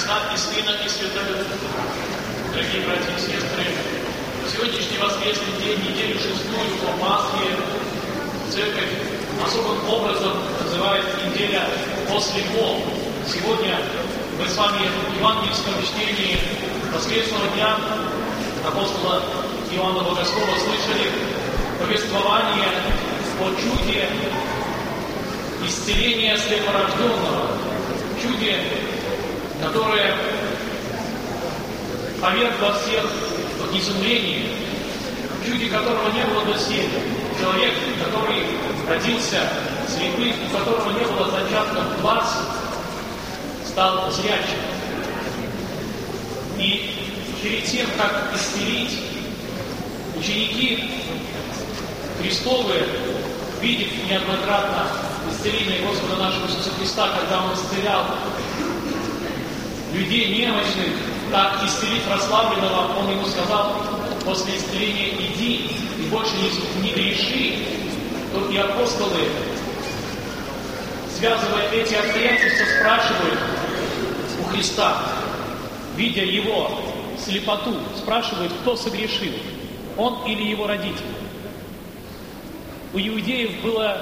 Отца и Сына и Святого Духа. Дорогие братья и сестры, сегодняшний воскресный день, неделю шестую по Пасхе, Церковь особым образом называет неделя после Бога. Сегодня мы с вами в евангельском чтении воскресного дня апостола Иоанна Богослова слышали повествование о чуде исцеления слепорожденного, чуде, которое повергло всех в изумление, чуде которого не было доселе. Человек, который родился слепым, у которого не было зачатков глаз, стал зрячим. И перед тем, как исцелить, ученики Христовы, видев неоднократно исцеление Господа нашего Иисуса Христа, когда Он исцелял людей немощных, так исцелив расслабленного, Он ему сказал после исцеления: иди и больше не греши. То и апостолы, связывая эти обстоятельства, спрашивают у Христа, видя Его слепоту, спрашивают, кто согрешил, Он или Его родители. У иудеев было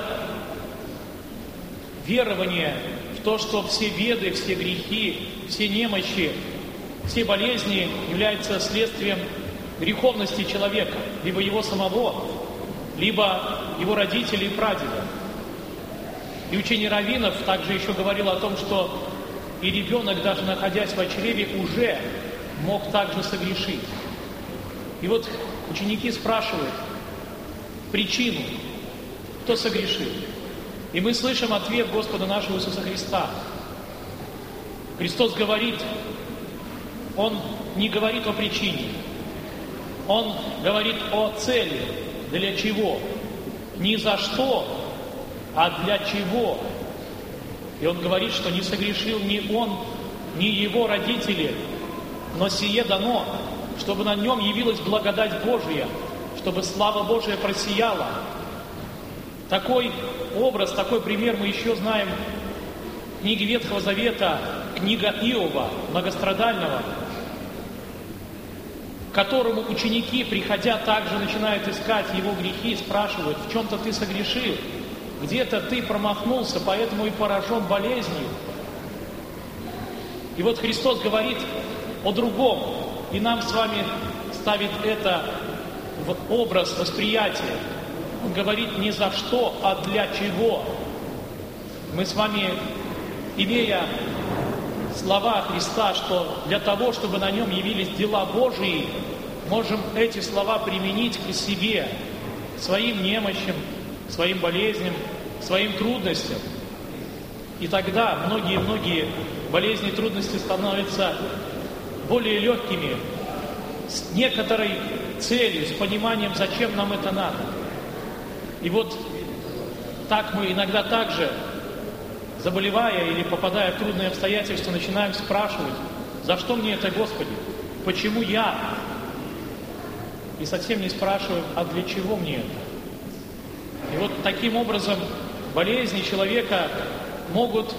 верование в то, что все беды, все грехи, все немощи, все болезни являются следствием греховности человека, либо его самого, либо его родителей и прадедов. И учение раввинов также еще говорило о том, что и ребенок, даже находясь в чреве, уже мог также согрешить. И вот ученики спрашивают причину, кто согрешил. И мы слышим ответ Господа нашего Иисуса Христа. Христос говорит, Он не говорит о причине, Он говорит о цели, для чего. Не за что, а для чего. И Он говорит, что не согрешил ни Он, ни Его родители, но сие дано, чтобы на Нем явилась благодать Божия, чтобы слава Божия просияла. Такой образ, такой пример мы еще знаем в книге Ветхого Завета, книга Иова, многострадального, к которому ученики, приходя, также начинают искать его грехи, спрашивают, в чем-то ты согрешил, где-то ты промахнулся, поэтому и поражен болезнью. И вот Христос говорит о другом, и нам с вами ставит это в образ восприятия. Он говорит не за что, а для чего. Мы с вами, имея слова Христа, что для того, чтобы на Нем явились дела Божии, можем эти слова применить к себе, своим немощам, своим болезням, своим трудностям. И тогда многие болезни и трудности становятся более легкими, с некоторой целью, с пониманием, зачем нам это надо. И вот так мы иногда также, заболевая или попадая в трудные обстоятельства, начинаем спрашивать, за что мне это, Господи? Почему я? И совсем не спрашиваем, а для чего мне это? И вот таким образом болезни человека могут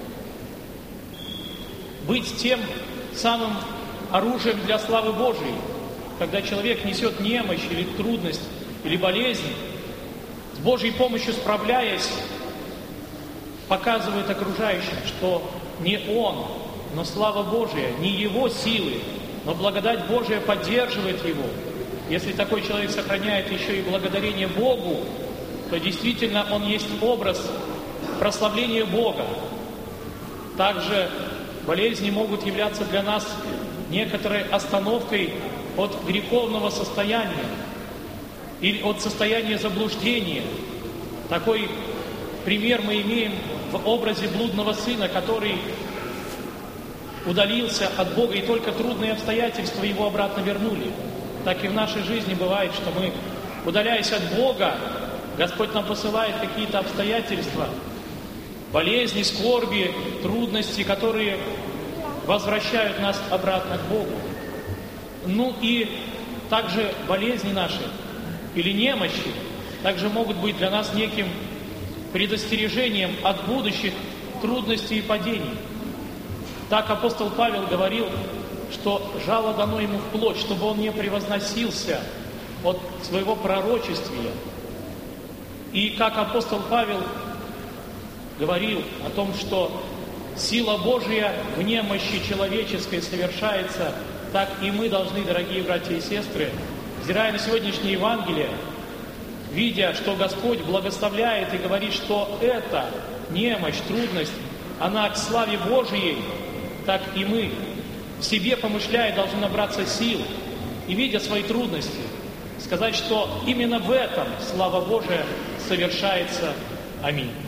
быть тем самым оружием для славы Божией. Когда человек несет немощь или трудность, или болезнь, с Божьей помощью справляясь, показывает окружающим, что не он, но слава Божия, не его силы, но благодать Божия поддерживает его. Если такой человек сохраняет еще и благодарение Богу, то действительно он есть образ прославления Бога. Также болезни могут являться для нас некоторой остановкой от греховного состояния или от состояния заблуждения. Такой пример мы имеем в образе блудного сына, который удалился от Бога, и только трудные обстоятельства его обратно вернули. Так и в нашей жизни бывает, что мы, удаляясь от Бога, Господь нам посылает какие-то обстоятельства, болезни, скорби, трудности, которые возвращают нас обратно к Богу. Ну и также болезни наши или немощи также могут быть для нас неким предостережением от будущих трудностей и падений. Так апостол Павел говорил, что жало дано ему вплоть, чтобы он не превозносился от своего пророчествия. И как апостол Павел говорил о том, что сила Божия в немощи человеческой совершается, так и мы должны, дорогие братья и сестры, взирая на сегодняшнее Евангелие, видя, что Господь благословляет и говорит, что эта немощь, трудность, она к славе Божией, так и мы, в себе помышляя, должны набраться сил и, видя свои трудности, сказать, что именно в этом слава Божия совершается. Аминь.